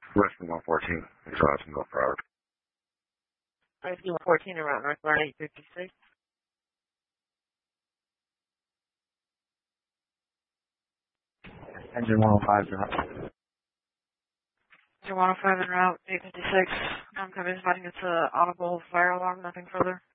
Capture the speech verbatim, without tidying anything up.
Rescue one fourteen, exhaust North Broward. Rescue one fourteen around North Broward eight fifty-six. Engine one oh five is out. Engine one oh five en route eight fifty-six. I'm coming, fighting it's an audible fire alarm, nothing further.